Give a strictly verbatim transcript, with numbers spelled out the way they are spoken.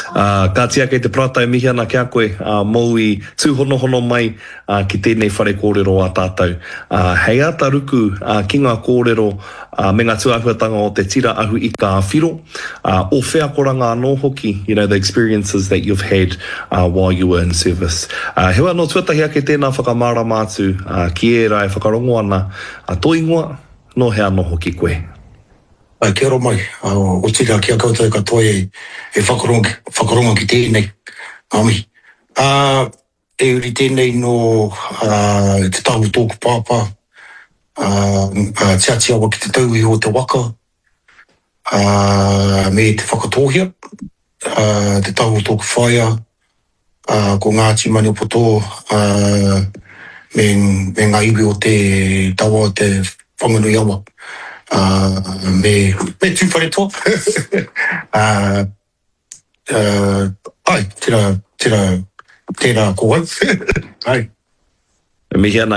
Uh, ka tia kei te prata e mihi ana ki a koe, uh, mou i tūhonohono mai uh, ki tēnei whare kōrero a tātou. Uh, hei ata ruku uh, ki ngā kōrero uh, me ngā tuahuatanga o te tira ahu i ka whiro, uh, o whea koranga anō hoki, you know, the experiences that you've had uh, while you were in service. Uh, hewa no tuatahia ke tēnā whakamara mātu, uh, ki e rai whakarongo ana, uh, tō ingoa, no hea no hoki koe. Ai, kia ro mai, uh, o tira kia koutou ka toi e, e whakaronga, whakaronga ki tēnei, ami. Uh, e uri tēnei no uh, te tahu tōku pāpā, uh, uh, tia tia wa ki te tauhi o te waka, uh, me te whakatōhia, uh, te tahu tōku whaia, uh, ko Ngāti Mani Poto, uh, me, me ngā iwi o te tawa o te whanganui awa. Uh, me, me tūwhare tō. uh, uh, ai, tira, tira, tira koe. ai. Mihi ana